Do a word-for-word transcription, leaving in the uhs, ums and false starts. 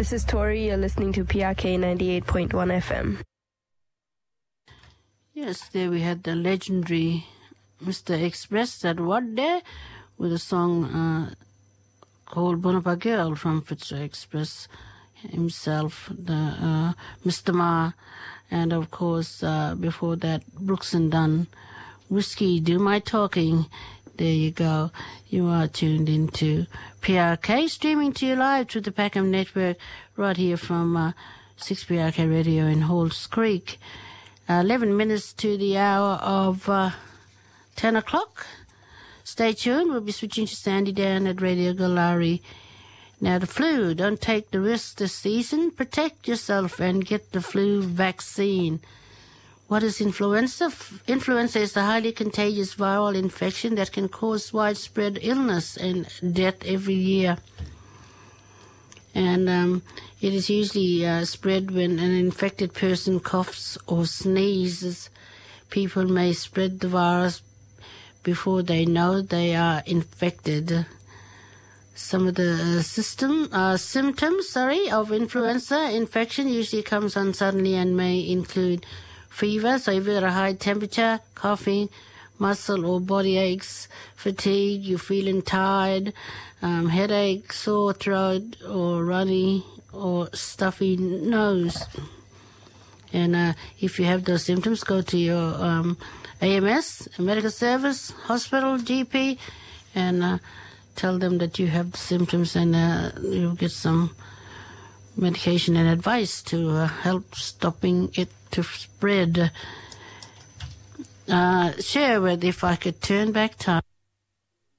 this is Tori. You're listening to P R K ninety-eight point one F M. Yes, there we had the legendary Mister Express that one day with a song uh, called Bonapa Girl from Fitzroy Express himself, the uh, Mister Ma, and of course uh, before that Brooks and Dunn, Whiskey, Do My Talking. There you go. You are tuned into P R K, streaming to you live through the Packham Network right here from uh, six P R K Radio in Halls Creek. Uh, eleven minutes to the hour of uh, ten o'clock. Stay tuned. We'll be switching to Sandy Dan at Radio Galari. Now, the flu. Don't take the risk this season. Protect yourself and get the flu vaccine. What is influenza? Influenza is a highly contagious viral infection that can cause widespread illness and death every year. And um, it is usually uh, spread when an infected person coughs or sneezes. People may spread the virus before they know they are infected. Some of the uh, system, uh, symptoms sorry, of influenza infection usually comes on suddenly and may include fever, so if you've got a high temperature, coughing, muscle or body aches, fatigue, you're feeling tired, um, headache, sore throat, or runny or stuffy nose. And uh, if you have those symptoms, go to your um, A M S, medical service, hospital, G P, and uh, tell them that you have the symptoms, and uh, you'll get some medication and advice to uh, help stopping it to spread. Uh, share with if I could turn back time.